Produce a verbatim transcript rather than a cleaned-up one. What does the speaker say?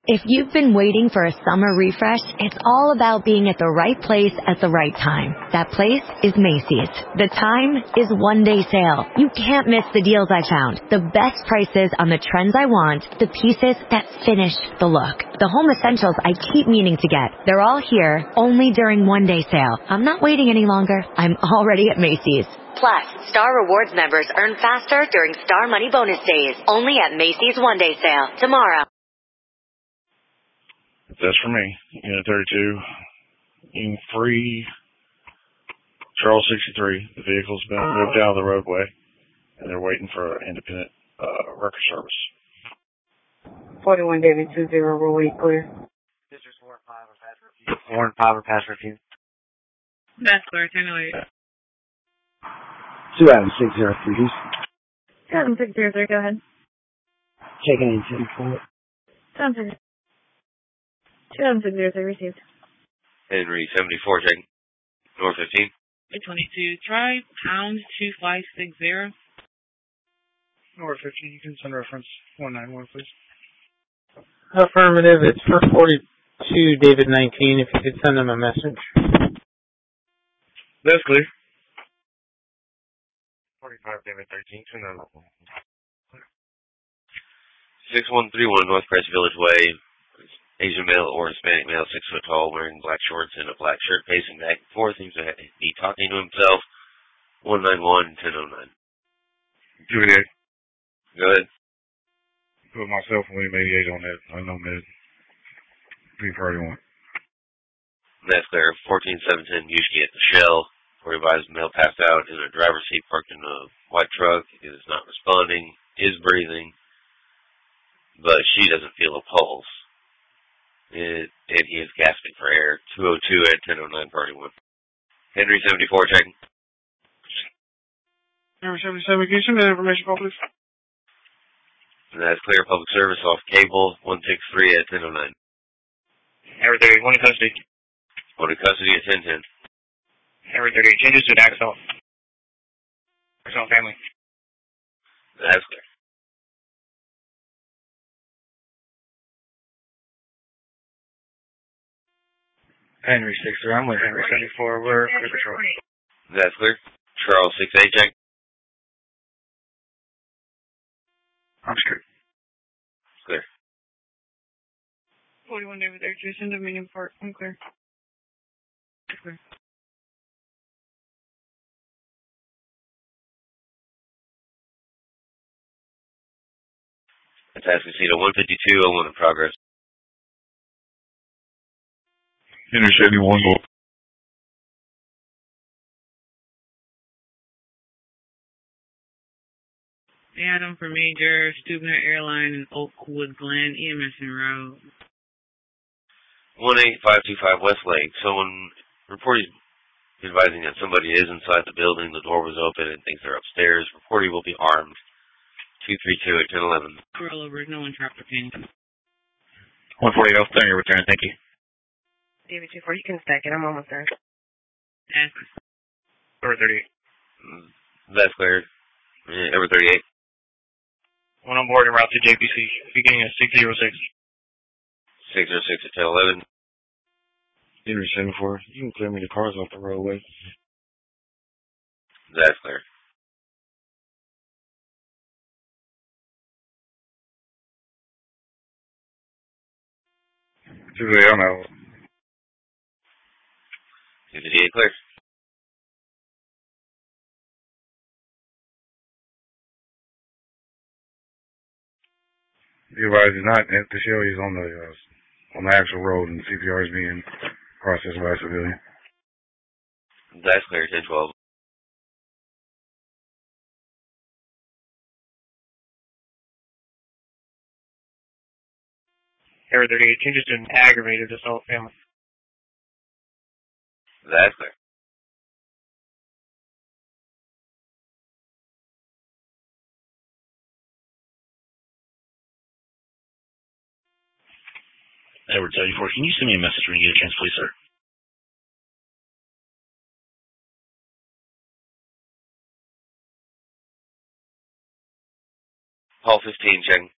If you've been waiting for a summer refresh, it's all about being at the right place at the right time. That place is Macy's. The time is one-day sale. You can't miss the deals I found. The best prices on the trends I want, the pieces that finish the look. The home essentials I keep meaning to get. They're all here, only during one-day sale. I'm not waiting any longer. I'm already at Macy's. Plus, Star Rewards members earn faster during Star Money Bonus Days. Only at Macy's one-day sale. Tomorrow. That's for me. Unit thirty-two. Unit three. Charles sixty-three. The vehicle's been moved out of the roadway, and they're waiting for independent uh, record service. forty-one David two zero, roll eight clear. District Warren five or pass review. Warren five or pass review. That's clear, ten oh eight. two Adam six zero three. Adam six zero three, go ahead. Checking in ten four. Sounds good. two Adam six zero three received. Henry seventy-four, checking. North fifteen. eight twenty-two, try pound two five six zero. North fifteen, you can send reference one nine one, please. Affirmative, it's for forty-two, David nineteen, if you could send them a message. That's clear. forty-five, David thirteen, send them. six one three one North Crest Village Way. Asian male or Hispanic male, six foot tall, wearing black shorts and a black shirt, pacing back and forth, seems to be talking to himself. one nine one, ten oh nine. two eighty-eight. Go ahead. Put myself and William eighty-eight on that. I know that. three thirty-one. That's clear. fourteen seven ten, Yushki at the Shell. forty-five, male passed out in a driver's seat parked in a white truck. Is not responding, is breathing, but she doesn't feel a pulse. It, and he is gasping for air. two oh two at ten oh nine, party one. Henry seventy-four, checking. Henry seventy-seven, can you send that information call, please? And that's clear. Public service off cable, one six three at ten oh nine. Henry thirty, one in custody. One in custody at ten ten. Henry thirty, changes to Axel. Axel family. That's clear. Henry six three, I'm with Henry seventy-four, we're for patrol. That's clear. Charles six eight, check. I'm straight. Clear. forty-one David thirty-two, send a medium port, I'm clear. Clear. Task Casino one fifty-two oh one in progress. Henry seventy-one, go. Adam for Major, Stubner Airline in Oakwood Glen, E M S and Road. one eight five two five Westlake. Someone reported advising that somebody is inside the building. The door was open and thinks they're upstairs. Reporting will be armed. two three two at ten eleven. Roll over, no one trapped or pinned. one forty-eight, I'll turn your return, thank you. David two four, you can stack it, I'm almost there. Ask. Number thirty-eight. That's cleared. Yeah, number thirty-eight. One on board en route to J P C, beginning at six oh six. six oh six at ten eleven. Henry seventy-four, you can clear me the cars off the roadway. That's clear. two eighty-eight, I'm out. two fifty-eight clear. The advisor is not at the show. He's on the uh, on the actual road, and C P R is being processed by a civilian. That's clear. ten twelve. Error thirty-eight, changes to an aggravated assault family. That's clear. Edward seventy-four, can you send me a message when you get a chance, please, sir? Hall fifteen, checking.